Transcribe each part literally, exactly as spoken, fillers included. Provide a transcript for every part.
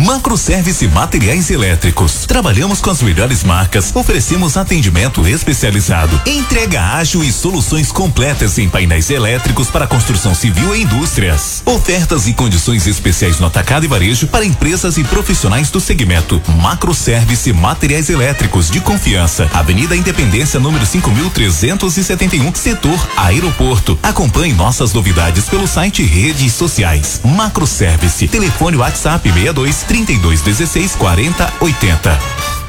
Macroservice Materiais Elétricos. Trabalhamos com as melhores marcas, oferecemos atendimento especializado, entrega ágil e soluções completas em painéis elétricos para construção civil e indústrias. Ofertas e condições especiais no atacado e varejo para empresas e profissionais do segmento. Macroservice Materiais Elétricos de confiança. Avenida Independência, número cinco mil trezentos e setenta e um, setor Aeroporto. Acompanhe nossas novidades pelo site e redes sociais. Macroservice. Telefone WhatsApp seis dois, trinta e dois, dezesseis, quarenta, oitenta.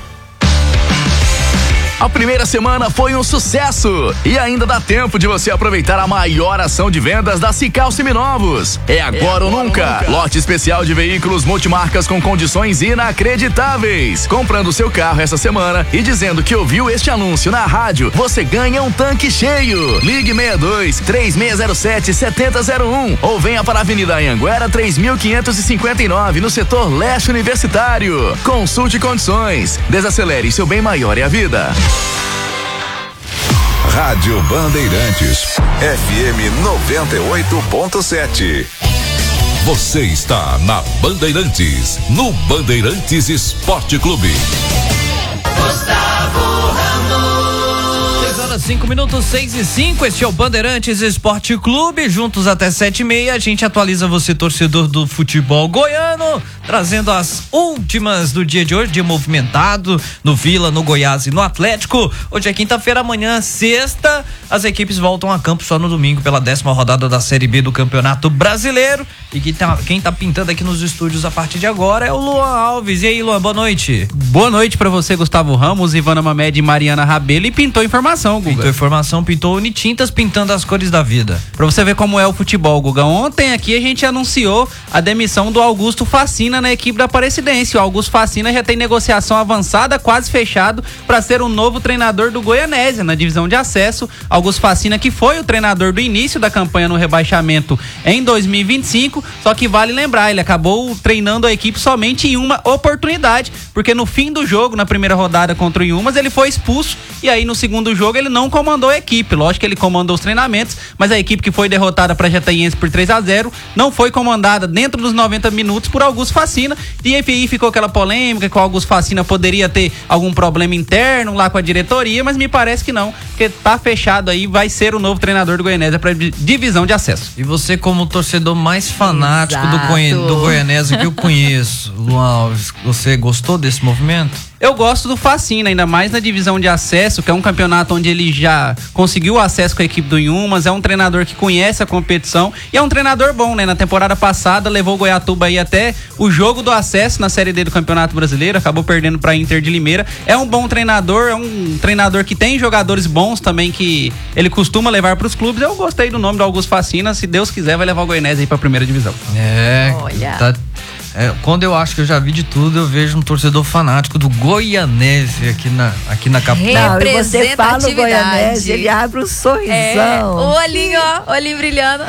A primeira semana foi um sucesso e ainda dá tempo de você aproveitar a maior ação de vendas da Cical Seminovos. É agora, é agora ou nunca. nunca. Lote especial de veículos multimarcas com condições inacreditáveis. Comprando seu carro essa semana e dizendo que ouviu este anúncio na rádio, você ganha um tanque cheio. Ligue seis dois, três seis zero sete, sete zero zero um ou venha para a Avenida Anhanguera três mil quinhentos e cinquenta e nove no setor leste universitário. Consulte condições. Desacelere, seu bem maior é a vida. Rádio Bandeirantes, F M noventa e oito ponto sete. Você está na Bandeirantes, no Bandeirantes Esporte Clube. Gustavo Ramos. seis horas, cinco minutos, seis e cinco. Este é o Bandeirantes Esporte Clube. Juntos até sete e meia. A gente atualiza você, torcedor do futebol goiano, trazendo as últimas do dia de hoje, dia movimentado no Vila, no Goiás e no Atlético. Hoje é quinta-feira, amanhã sexta, as equipes voltam a campo só no domingo pela décima rodada da Série B do Campeonato Brasileiro. E quem tá, quem tá pintando aqui nos estúdios a partir de agora é o Luan Alves. E aí, Luan, boa noite. Boa noite pra você, Gustavo Ramos, Ivana Mamed e Mariana Rabelo. E pintou informação, Guga. Pintou informação, pintou Unitintas, pintando as cores da vida. Pra você ver como é o futebol, Guga. Ontem aqui a gente anunciou a demissão do Augusto Facina na equipe da Aparecidense. O Augusto Facina já tem negociação avançada, quase fechado, para ser o novo treinador do Goianésia na divisão de acesso. Augusto Facina, que foi o treinador do início da campanha no rebaixamento em dois mil e vinte e cinco, só que vale lembrar, ele acabou treinando a equipe somente em uma oportunidade, porque no fim do jogo, na primeira rodada contra o Inhumas, ele foi expulso, e aí no segundo jogo ele não comandou a equipe. Lógico que ele comandou os treinamentos, mas a equipe que foi derrotada para Jataiense por três a zero não foi comandada dentro dos noventa minutos por Augusto Facina. E aí ficou aquela polêmica que o Augusto Facina poderia ter algum problema interno lá com a diretoria, mas me parece que não, porque tá fechado aí, vai ser o novo treinador do Goianésia para divisão de acesso. E você, como torcedor mais fanático do, Goi- do Goianésia que eu conheço, Luan Alves, você gostou desse movimento? Eu gosto do Facina, ainda mais na divisão de acesso, que é um campeonato onde ele já conseguiu acesso com a equipe do Inhumas, é um treinador que conhece a competição e é um treinador bom, né? Na temporada passada levou o Goiatuba aí até o jogo do acesso na Série D do Campeonato Brasileiro, acabou perdendo para Inter de Limeira. É um bom treinador, é um treinador que tem jogadores bons também que ele costuma levar para os clubes. Eu gostei do nome do Augusto Facina, se Deus quiser vai levar o Goianésia aí para a primeira divisão. É, olha... Tá... É, quando eu acho que eu já vi de tudo, eu vejo um torcedor fanático do Goianésia aqui na, aqui na capital. Não, e você fala o Goianésia, ele abre um sorrisão. É, o olhinho, ó, olhinho brilhando.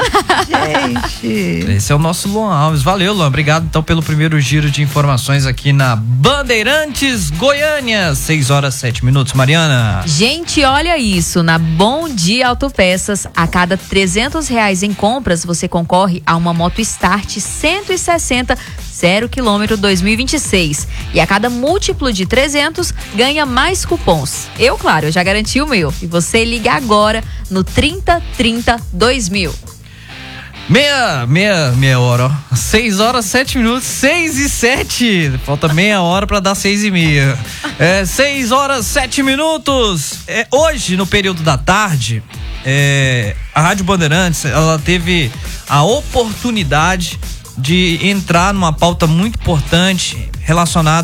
Gente. Esse é o nosso Luan Alves. Valeu, Luan. Obrigado então pelo primeiro giro de informações aqui na Bandeirantes Goiânia. seis horas, sete minutos. Mariana. Gente, olha isso. Na Bom Dia Autopeças, a cada trezentos reais em compras, você concorre a uma moto Start cento e sessenta zero quilômetro dois mil e vinte e seis. E a cada múltiplo de trezentos, ganha mais cupons. Eu, claro, eu já garanti o meu. E você liga agora no trinta, trinta, dois mil. Meia, meia, meia hora, ó. Seis horas, sete minutos, seis e sete. Falta meia hora pra dar seis e meia. É, seis horas, sete minutos. É, hoje, no período da tarde, é, a Rádio Bandeirantes, ela teve a oportunidade de entrar numa pauta muito importante relacionada